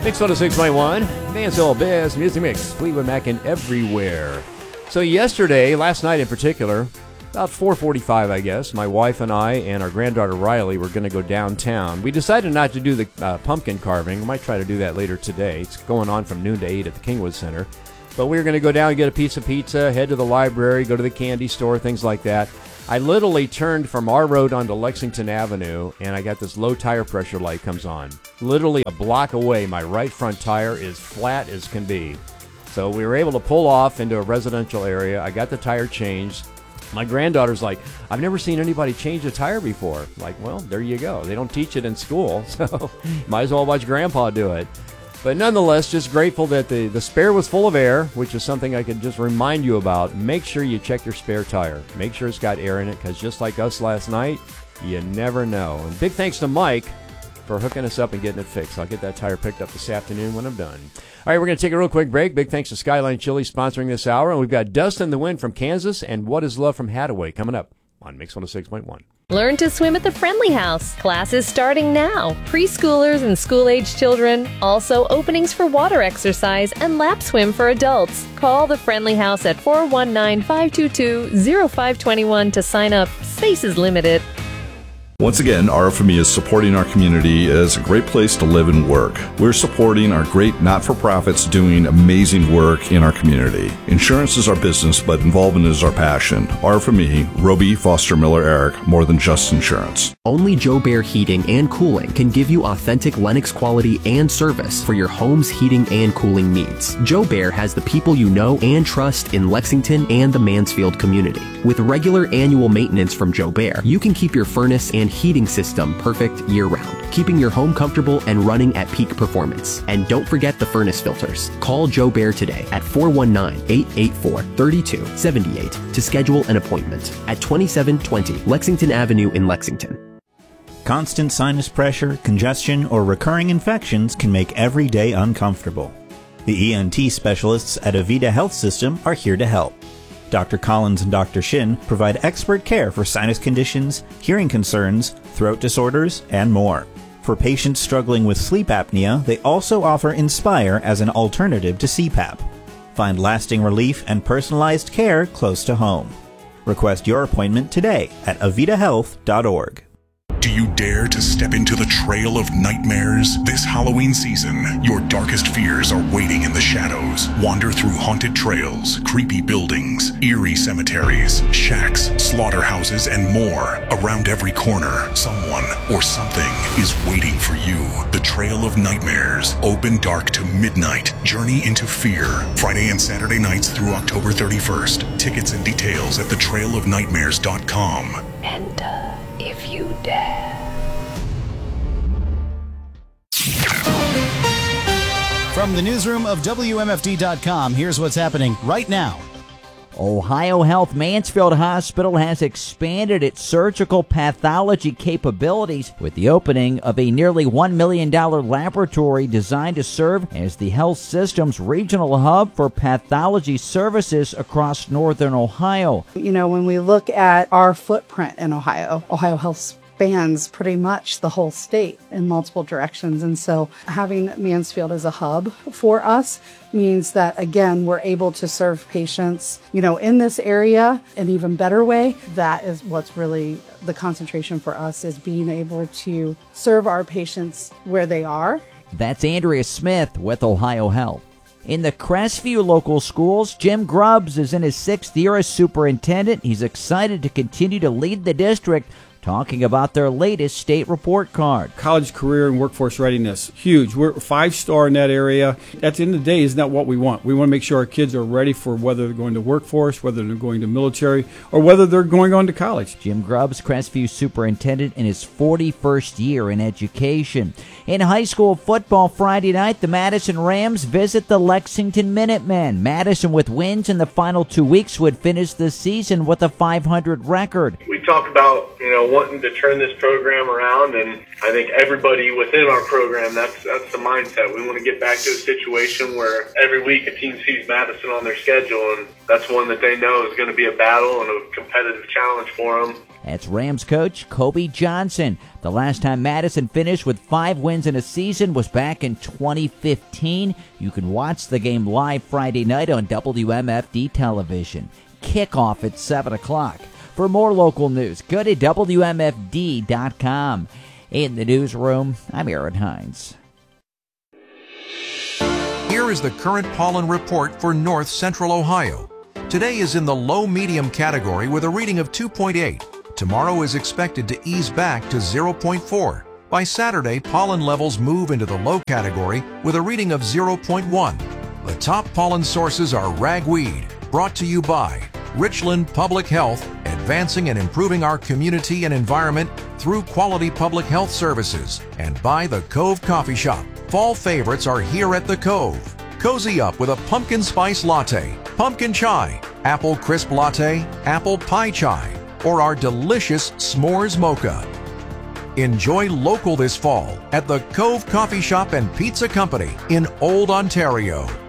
Mix 106.1, Mansell Biz, Music Mix, Fleetwood Mac and everywhere. So last night in particular, about 4:45, I guess, my wife and I and our granddaughter Riley were going to go downtown. We decided not to do the pumpkin carving. We might try to do that later today. It's going on from noon to 8 at the Kingwood Center. But we were going to go down and get a piece of pizza, head to the library, go to the candy store, things like that. I literally turned from our road onto Lexington Avenue, and I got this low tire pressure light comes on. Literally a block away, my right front tire is flat as can be. So we were able to pull off into a residential area. I got the tire changed. My granddaughter's like, I've never seen anybody change a tire before. I'm like, well, there you go. They don't teach it in school, so might as well watch Grandpa do it. But nonetheless, just grateful that the spare was full of air, which is something I could just remind you about. Make sure you check your spare tire. Make sure it's got air in it, because just like us last night, you never know. And big thanks to Mike for hooking us up and getting it fixed. I'll get that tire picked up this afternoon when I'm done. All right, we're going to take a real quick break. Big thanks to Skyline Chili sponsoring this hour. And we've got Dust in the Wind from Kansas and What is Love from Hathaway coming up on Mix 106.1. Learn to swim at the Friendly House. Classes starting now. Preschoolers and school-age children. Also openings for water exercise and lap swim for adults. Call the Friendly House at 419-522-0521 to sign up. Space is limited. Once again, RFME is supporting our community as a great place to live and work. We're supporting our great not-for-profits doing amazing work in our community. Insurance is our business, but involvement is our passion. RFME, Roby, Foster, Miller, Eric, more than just insurance. Only Joe Bear Heating and Cooling can give you authentic Lennox quality and service for your home's heating and cooling needs. Joe Bear has the people you know and trust in Lexington and the Mansfield community. With regular annual maintenance from Joe Bear, you can keep your furnace and heating system perfect year-round, keeping your home comfortable and running at peak performance. And don't forget the furnace filters. Call Joe Bear today at 419-884-3278 to schedule an appointment at 2720 Lexington Avenue in Lexington. Constant sinus pressure, congestion, or recurring infections can make every day uncomfortable. The ENT specialists at Avita Health System are here to help. Dr. Collins and Dr. Shin provide expert care for sinus conditions, hearing concerns, throat disorders, and more. For patients struggling with sleep apnea, they also offer Inspire as an alternative to CPAP. Find lasting relief and personalized care close to home. Request your appointment today at avitahealth.org. Do you dare to step into the trail of nightmares? This Halloween season, your darkest fears are waiting in the shadows. Wander through haunted trails, creepy buildings, eerie cemeteries, shacks, slaughterhouses, and more. Around every corner, someone or something is waiting for you. The Trail of Nightmares. Open dark to midnight. Journey into fear. Friday and Saturday nights through October 31st. Tickets and details at thetrailofnightmares.com. Enter if you dare. From the newsroom of WMFD.com, here's what's happening right now. Ohio Health Mansfield Hospital has expanded its surgical pathology capabilities with the opening of a nearly $1 million laboratory designed to serve as the health system's regional hub for pathology services across northern Ohio. You know, when we look at our footprint in Ohio, Ohio Health spans pretty much the whole state in multiple directions. And so having Mansfield as a hub for us means that, again, we're able to serve patients, you know, in this area in an even better way. That is what's really the concentration for us, is being able to serve our patients where they are. That's Andrea Smith with Ohio Health. In the Crestview local schools, Jim Grubbs is in his 6th year as superintendent. He's excited to continue to lead the district, talking about their latest state report card. College career and workforce readiness, huge. We're 5-star in that area. At the end of the day, isn't that what we want? We want to make sure our kids are ready for whether they're going to workforce, whether they're going to military, or whether they're going on to college. Jim Grubbs, Crestview superintendent in his 41st year in education. In high school football Friday night, the Madison Rams visit the Lexington Minutemen. Madison, with wins in the final 2 weeks, would finish the season with a .500 record. We talk about, wanting to turn this program around, and I think everybody within our program, that's the mindset. We want to get back to a situation where every week a team sees Madison on their schedule, and that's one that they know is going to be a battle and a competitive challenge for them. That's Rams coach Kobe Johnson. The last time Madison finished with 5 wins in a season was back in 2015. You can watch the game live Friday night on WMFD television. Kickoff at 7 o'clock. For more local news, go to WMFD.com. In the newsroom, I'm Aaron Hines. Here is the current pollen report for north central Ohio. Today is in the low-medium category with a reading of 2.8. Tomorrow is expected to ease back to 0.4. By Saturday, pollen levels move into the low category with a reading of 0.1. The top pollen sources are ragweed, brought to you by Richland Public Health, advancing and improving our community and environment through quality public health services, and by the Cove Coffee Shop. Fall favorites are here at the Cove. Cozy up with a pumpkin spice latte, pumpkin chai, apple crisp latte, apple pie chai, or our delicious s'mores mocha. Enjoy local this fall at the Cove Coffee Shop and Pizza Company in Old Ontario.